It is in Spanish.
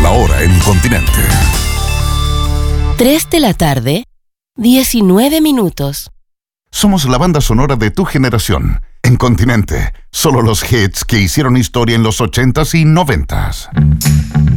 La hora en Continente. 3 de la tarde, 19 minutos. Somos la banda sonora de tu generación. En Continente, solo los hits que hicieron historia en los 80s y 90s.